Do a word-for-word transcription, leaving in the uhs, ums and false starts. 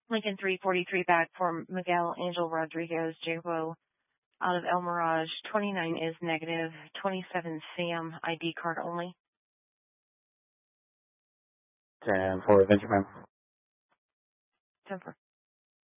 Lincoln three forty-three back for Miguel Angel Rodriguez, J W O, out of El Mirage. twenty-nine is negative. twenty-seven Sam, I D card only. ten for Venture Man. ten for.